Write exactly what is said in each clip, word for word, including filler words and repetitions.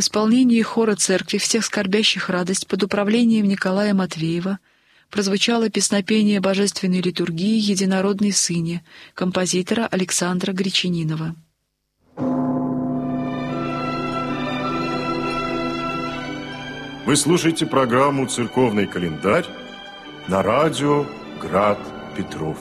исполнении хора церкви «Всех скорбящих радость» под управлением Николая Матвеева прозвучало песнопение божественной литургии «Единородный Сыне» композитора Александра Гречанинова. Вы слушаете программу «Церковный календарь» на радио «Град Петров».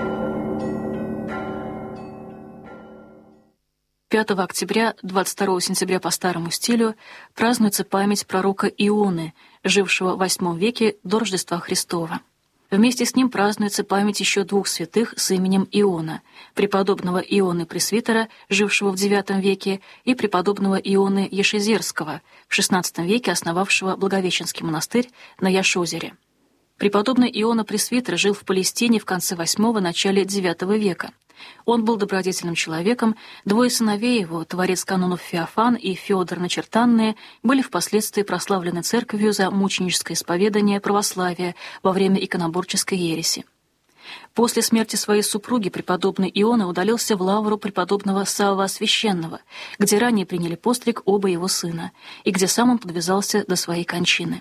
пятого октября, двадцать второго сентября по старому стилю празднуется память пророка Ионы, жившего в восьмом веке до Рождества Христова. Вместе с ним празднуется память еще двух святых с именем Иона, преподобного Ионы Пресвитера, жившего в девятом веке, и преподобного Ионы Ешезерского, в шестнадцатом веке основавшего Благовещенский монастырь на Яшозере. Преподобный Иона Пресвитер жил в Палестине в конце восьмого – начале девятого века. Он был добродетельным человеком, двое сыновей его, творец канонов Феофан и Феодор Начертанные, были впоследствии прославлены церковью за мученическое исповедание православия во время иконоборческой ереси. После смерти своей супруги преподобный Иона удалился в лавру преподобного Савва Священного, где ранее приняли постриг оба его сына, и где сам он подвязался до своей кончины.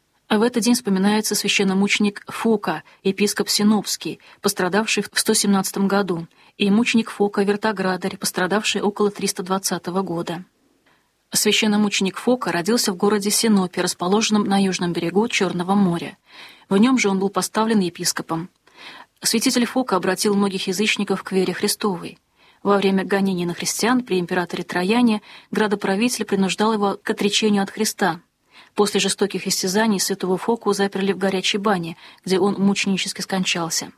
В этот день вспоминается священномученик Фока, епископ Синопский, пострадавший в сто семнадцатом году, и мученик Фока Вертоградарь, пострадавший около триста двадцатого года. Священномученик Фока родился в городе Синопе, расположенном на южном берегу Черного моря. В нем же он был поставлен епископом. Святитель Фока обратил многих язычников к вере Христовой. Во время гонений на христиан при императоре Трояне градоправитель принуждал его к отречению от Христа. После жестоких истязаний святого Фоку заперли в горячей бане, где он мученически скончался.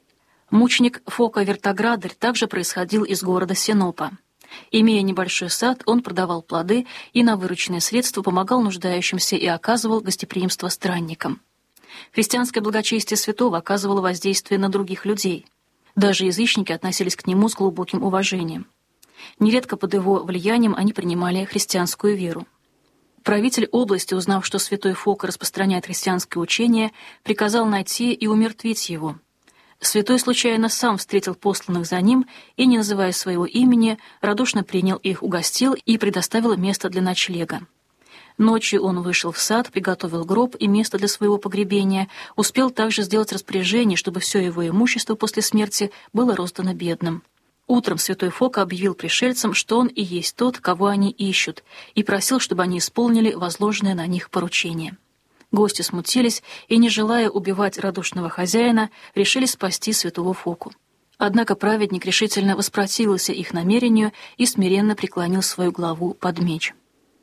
Мученик Фока Вертоградарь также происходил из города Синопа. Имея небольшой сад, он продавал плоды и на вырученные средства помогал нуждающимся и оказывал гостеприимство странникам. Христианское благочестие святого оказывало воздействие на других людей. Даже язычники относились к нему с глубоким уважением. Нередко под его влиянием они принимали христианскую веру. Правитель области, узнав, что святой Фока распространяет христианское учение, приказал найти и умертвить его. Святой случайно сам встретил посланных за ним и, не называя своего имени, радушно принял их, угостил и предоставил место для ночлега. Ночью он вышел в сад, приготовил гроб и место для своего погребения, успел также сделать распоряжение, чтобы все его имущество после смерти было роздано бедным. Утром святой Фока объявил пришельцам, что он и есть тот, кого они ищут, и просил, чтобы они исполнили возложенное на них поручение. Гости смутились и, не желая убивать радушного хозяина, решили спасти святого Фоку. Однако праведник решительно воспротивился их намерению и смиренно преклонил свою главу под меч.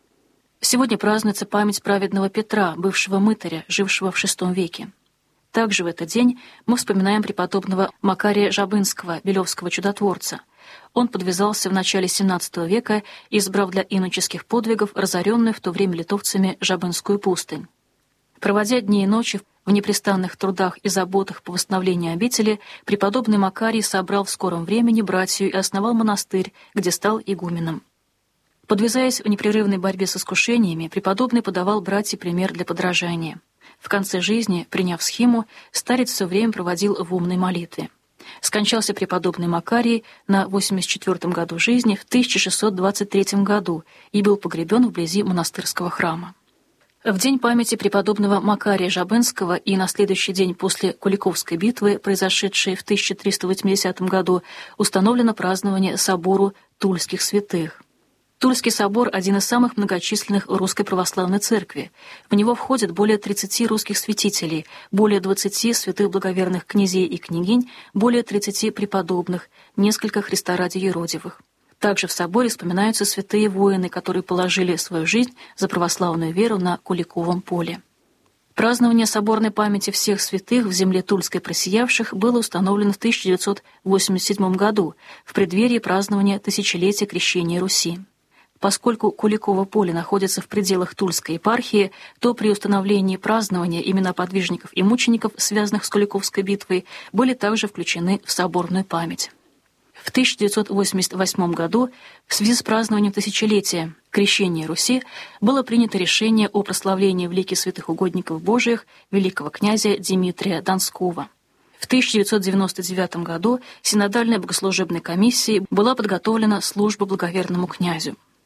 Сегодня празднуется память праведного Петра, бывшего мытаря, жившего в шестом веке. Также в этот день мы вспоминаем преподобного Макария Жабынского, белевского чудотворца. Он подвязался в начале семнадцатого века, избрав для иноческих подвигов разоренную в то время литовцами Жабынскую пустынь. Проводя дни и ночи в непрестанных трудах и заботах по восстановлению обители, преподобный Макарий собрал в скором времени братью и основал монастырь, где стал игуменом. Подвязаясь в непрерывной борьбе с искушениями, преподобный подавал братьям пример для подражания. В конце жизни, приняв схиму, старец все время проводил в умной молитве. Скончался преподобный Макарий на восемьдесят четвёртом году жизни в тысяча шестьсот двадцать третьем году и был погребен вблизи монастырского храма. В день памяти преподобного Макария Жабынского и на следующий день после Куликовской битвы, произошедшей в тысяча триста восьмидесятом году, установлено празднование собору Тульских святых. Тульский собор – один из самых многочисленных в Русской Православной Церкви. В него входят более тридцати русских святителей, более двадцати святых благоверных князей и княгинь, более тридцати преподобных, несколько Христа ради юродивых. Также в соборе вспоминаются святые воины, которые положили свою жизнь за православную веру на Куликовом поле. Празднование соборной памяти всех святых в земле Тульской просиявших было установлено в тысяча девятьсот восемьдесят седьмом году, в преддверии празднования тысячелетия крещения Руси. Поскольку Куликово поле находится в пределах Тульской епархии, то при установлении празднования имена подвижников и мучеников, связанных с Куликовской битвой, были также включены в соборную память. В тысяча девятьсот восемьдесят восьмом году в связи с празднованием тысячелетия крещения Руси было принято решение о прославлении в лике святых угодников Божиих великого князя Дмитрия Донского. В тысяча девятьсот девяносто девятом году синодальной богослужебной комиссией была подготовлена служба благоверному князю.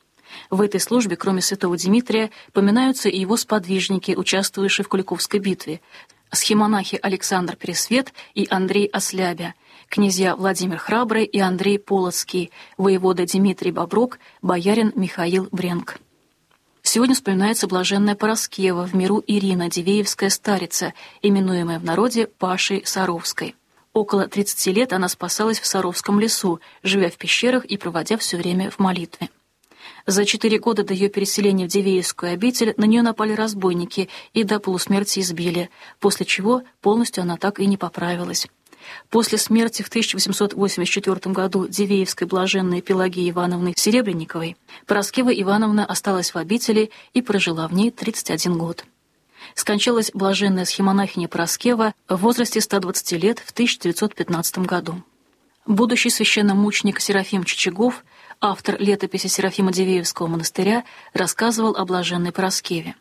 В этой службе, кроме святого Димитрия, поминаются и его сподвижники, участвовавшие в Куликовской битве, схимонахи Александр Пересвет и Андрей Ослябя, князья Владимир Храбрый и Андрей Полоцкий, воевода Дмитрий Боброк, боярин Михаил Бренк. Сегодня вспоминается блаженная Параскева, в миру Ирина, Дивеевская старица, именуемая в народе Пашей Саровской. Около тридцати лет она спасалась в Саровском лесу, живя в пещерах и проводя все время в молитве. За четыре года до ее переселения в Дивеевскую обитель на нее напали разбойники и до полусмерти избили, после чего полностью она так и не поправилась. После смерти в тысяча восемьсот восемьдесят четвёртом году Дивеевской блаженной Пелагеи Ивановны Серебренниковой Параскева Ивановна осталась в обители и прожила в ней тридцать один год. Скончалась блаженная схимонахиня Параскева в возрасте ста двадцати лет в тысяча девятьсот пятнадцатом году. Будущий священномученик Серафим Чичагов, автор летописи Серафима Дивеевского монастыря, рассказывал о блаженной Параскеве.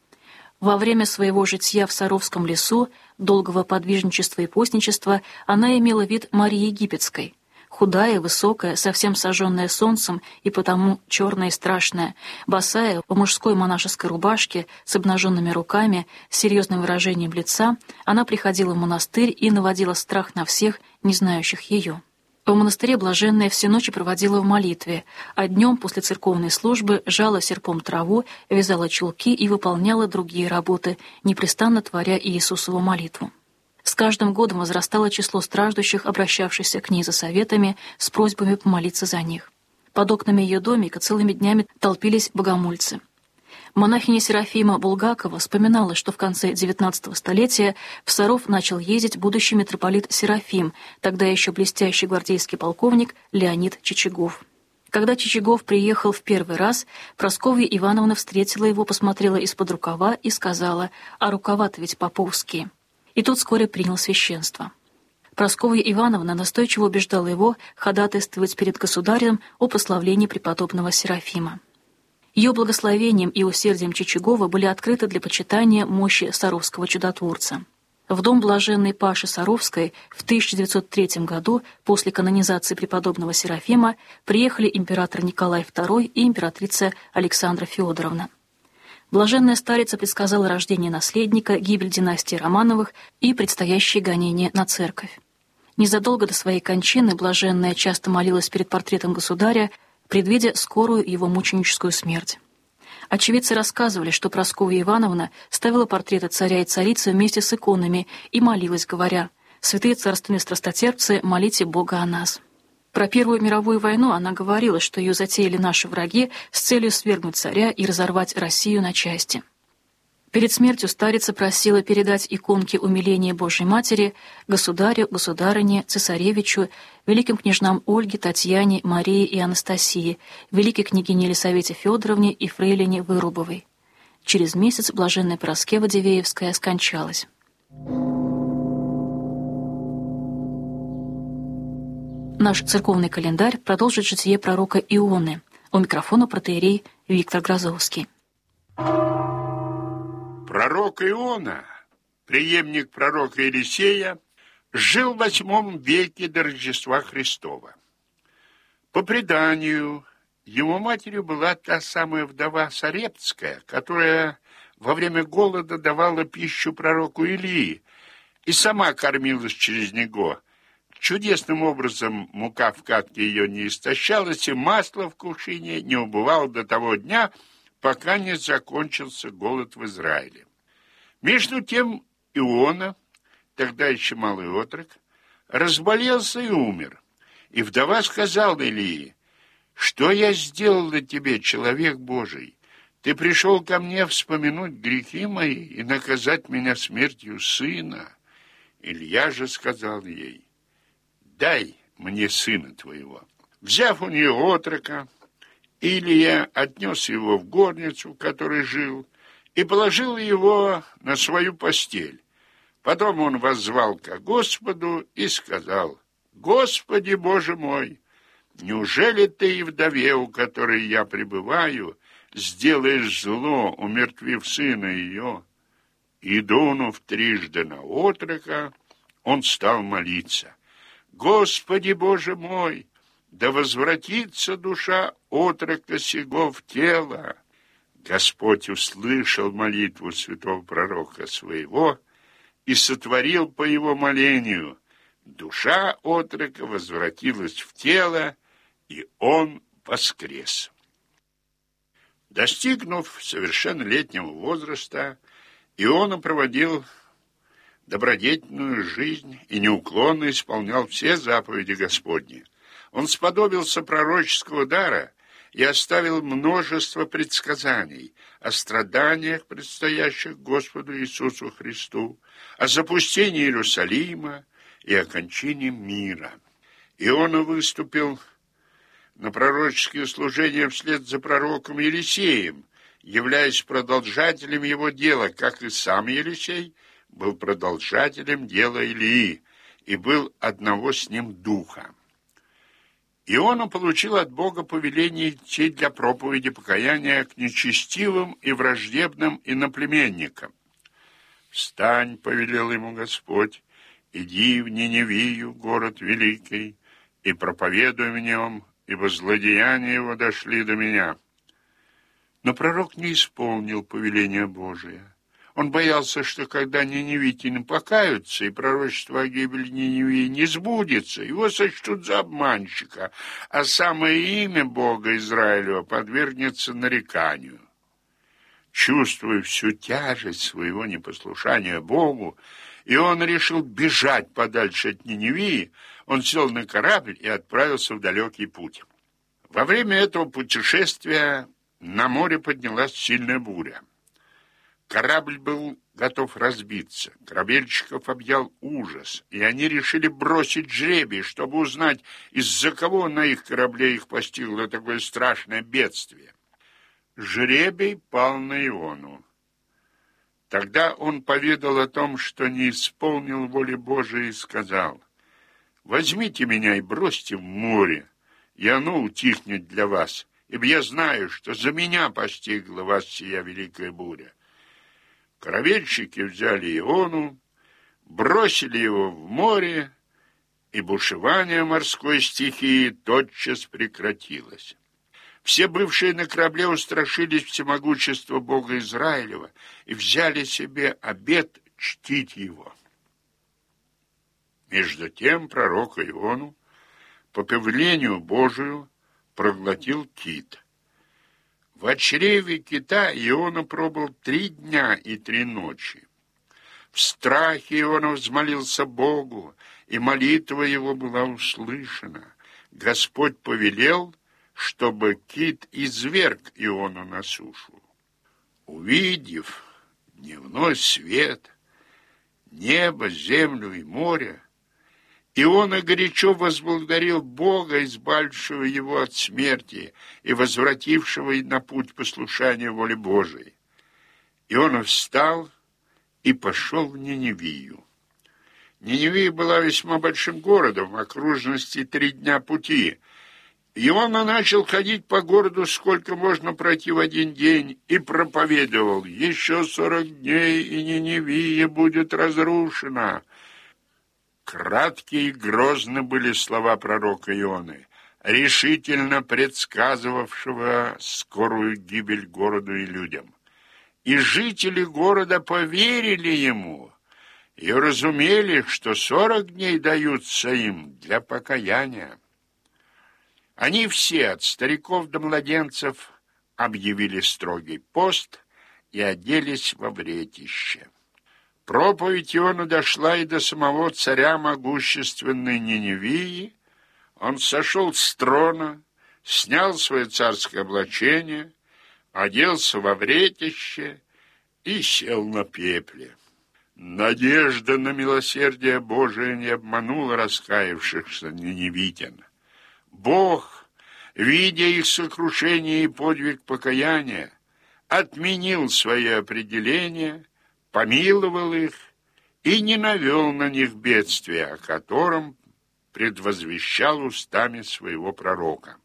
Во время своего житья в Саровском лесу, долгого подвижничества и постничества, она имела вид Марии Египетской. Худая, высокая, совсем сожженная солнцем и потому черная и страшная, босая, в мужской монашеской рубашке, с обнаженными руками, с серьезным выражением лица, она приходила в монастырь и наводила страх на всех, не знающих ее. В монастыре блаженная все ночи проводила в молитве, а днем после церковной службы жала серпом траву, вязала чулки и выполняла другие работы, непрестанно творя Иисусову молитву. С каждым годом возрастало число страждущих, обращавшихся к ней за советами, с просьбами помолиться за них. Под окнами ее домика целыми днями толпились богомольцы. Монахиня Серафима Булгакова вспоминала, что в конце девятнадцатого столетия в Саров начал ездить будущий митрополит Серафим, тогда еще блестящий гвардейский полковник Леонид Чичагов. Когда Чичагов приехал в первый раз, Прасковья Ивановна встретила его, посмотрела из-под рукава и сказала: «А рукава-то ведь поповские». И тот вскоре принял священство. Прасковья Ивановна настойчиво убеждала его ходатайствовать перед государем о прославлении преподобного Серафима. Ее благословением и усердием Чичагова были открыты для почитания мощи саровского чудотворца. В дом блаженной Паши Саровской в тысяча девятьсот третьем году, после канонизации преподобного Серафима, приехали император Николай второй и императрица Александра Феодоровна. Блаженная старица предсказала рождение наследника, гибель династии Романовых и предстоящие гонения на церковь. Незадолго до своей кончины блаженная часто молилась перед портретом государя, предвидя скорую его мученическую смерть. Очевидцы рассказывали, что Прасковья Ивановна ставила портреты царя и царицы вместе с иконами и молилась, говоря: «Святые царственные страстотерпцы, молите Бога о нас». Про Первую мировую войну она говорила, что ее затеяли наши враги с целью свергнуть царя и разорвать Россию на части. Перед смертью старица просила передать иконки умиления Божьей Матери государю, государыне, цесаревичу, великим княжнам Ольге, Татьяне, Марии и Анастасии, великой княгине Елисавете Федоровне и фрейлине Вырубовой. Через месяц блаженная Параскева Дивеевская скончалась. Наш церковный календарь продолжит житие пророка Ионы. У микрофона протоиерей Виктор Грозовский. Пророк Иона, преемник пророка Елисея, жил в восьмом веке до Рождества Христова. По преданию, его матерью была та самая вдова Сарептская, которая во время голода давала пищу пророку Илии и сама кормилась через него. Чудесным образом мука в катке ее не истощалась, и масло в кувшине не убывало до того дня, пока не закончился голод в Израиле. Между тем Иона, тогда еще малый отрок, разболелся и умер. И вдова сказала Илии: «Что я сделал для тебе, человек Божий? Ты пришел ко мне вспомянуть грехи мои и наказать меня смертью сына». Илья же сказал ей: «Дай мне сына твоего». Взяв у нее отрока, Илия отнес его в горницу, в которой жил, и положил его на свою постель. Потом он воззвал ко Господу и сказал: «Господи, Боже мой, неужели ты и вдове, у которой я пребываю, сделаешь зло, умертвив сына ее?» И дунув трижды на отрока, он стал молиться: «Господи, Боже мой, да возвратится душа отрока сего в тело. Господь услышал молитву святого пророка своего и сотворил по его молению. Душа отрока возвратилась в тело, и он воскрес. Достигнув совершеннолетнего возраста, Иона проводил добродетельную жизнь и неуклонно исполнял все заповеди Господни. Он сподобился пророческого дара и оставил множество предсказаний о страданиях, предстоящих Господу Иисусу Христу, о запустении Иерусалима и о кончине мира. Иона выступил на пророческие служения вслед за пророком Елисеем, являясь продолжателем его дела, как и сам Елисей был продолжателем дела Илии и был одного с ним духа. Иона получил от Бога повеление идти для проповеди покаяния к нечестивым и враждебным иноплеменникам. «Встань, — повелел ему Господь, — иди в Ниневию, город великий, и проповедуй в нем, ибо злодеяния его дошли до меня». Но пророк не исполнил повеления Божия. Он боялся, что когда ниневитяне покаются, и пророчество о гибели Ниневии не сбудется, его сочтут за обманщика, а самое имя Бога Израилева подвергнется нареканию. Чувствуя всю тяжесть своего непослушания Богу, и он решил бежать подальше от Ниневии, он сел на корабль и отправился в далекий путь. Во время этого путешествия на море поднялась сильная буря. Корабль был готов разбиться. Корабельщиков объял ужас, и они решили бросить жребий, чтобы узнать, из-за кого на их корабле их постигло такое страшное бедствие. Жребий пал на Иону. Тогда он поведал о том, что не исполнил воли Божией, и сказал: «Возьмите меня и бросьте в море, и оно утихнет для вас, ибо я знаю, что за меня постигла вас сия великая буря». Корабельщики взяли Иону, бросили его в море, и бушевание морской стихии тотчас прекратилось. Все бывшие на корабле устрашились всемогущества Бога Израилева и взяли себе обет чтить его. Между тем пророка Иону по повелению Божию проглотил кит. В чреве кита Иона пробыл три дня и три ночи. В страхе Иона взмолился Богу, и молитва его была услышана. Господь повелел, чтобы кит изверг Иону на сушу. Увидев дневной свет, небо, землю и море, Иона горячо возблагодарил Бога, избавившего его от смерти и возвратившего на путь послушания воли Божией. Иона встал и пошел в Ниневию. Ниневия была весьма большим городом, в окружности три дня пути. Иона начал ходить по городу, сколько можно пройти в один день, и проповедовал: «Еще сорок дней, и Ниневия будет разрушена». Краткие и грозны были слова пророка Ионы, решительно предсказывавшего скорую гибель городу и людям. И жители города поверили ему и разумели, что сорок дней даются им для покаяния. Они все, от стариков до младенцев, объявили строгий пост и оделись во вретище. Проповедь Иона дошла и до самого царя могущественной Ниневии. Он сошел с трона, снял свое царское облачение, оделся во вретище и сел на пепле. Надежда на милосердие Божие не обманула раскаявшихся ниневитян. Бог, видя их сокрушение и подвиг покаяния, отменил свои определения, помиловал их и не навел на них бедствия, о котором предвозвещал устами своего пророка.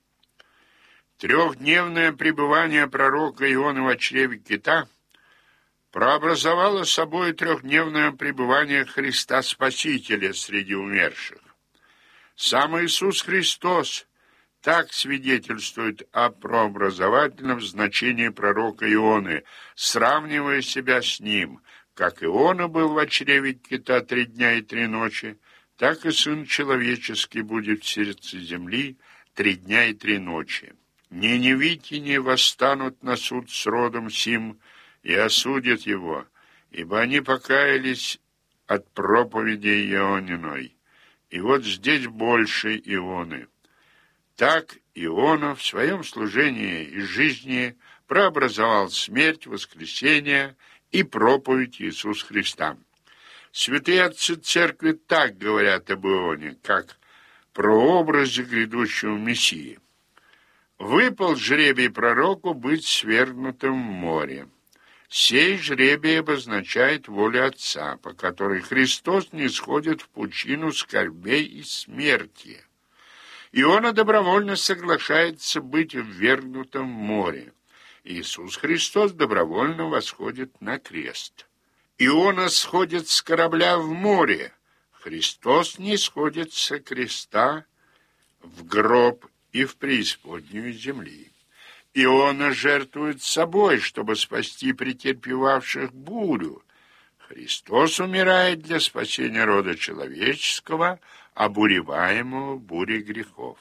Трехдневное пребывание пророка Ионы в чреве кита прообразовало собой трехдневное пребывание Христа Спасителя среди умерших. Сам Иисус Христос Так свидетельствует о прообразовательном значении пророка Ионы, сравнивая себя с ним. Как Иона был в чреве кита три дня и три ночи, так и Сын Человеческий будет в сердце земли три дня и три ночи. Ниневитяне восстанут на суд с родом сим и осудят его, ибо они покаялись от проповеди Иониной. И вот здесь больше Ионы. Так Иона в своем служении и жизни прообразовал смерть, воскресение и проповедь Иисуса Христа. Святые отцы церкви так говорят об Ионе, как прообразе грядущего Мессии. Выпал жребий пророку быть свергнутым в море. Сей жребий обозначает волю Отца, по которой Христос нисходит в пучину скорбей и смерти. Иона добровольно соглашается быть ввергнутым в море. Иисус Христос добровольно восходит на крест. Иона сходит с корабля в море. Христос не сходит со креста в гроб и в преисподнюю земли. Иона жертвует собой, чтобы спасти претерпевавших бурю. Христос умирает для спасения рода человеческого, обуреваемого бурей грехов.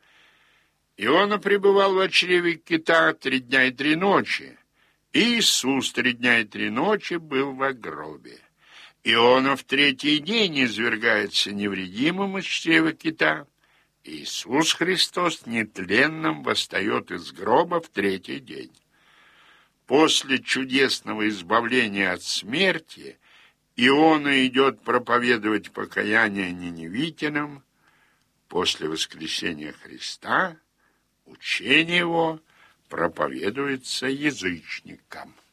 Иона пребывал в чреве кита три дня и три ночи. Иисус три дня и три ночи был во гробе. Иона в третий день извергается невредимым из чрева кита. Иисус Христос нетленным восстает из гроба в третий день. После чудесного избавления от смерти Иона идет проповедовать покаяние ниневитянам. После воскресения Христа учение его проповедуется язычникам.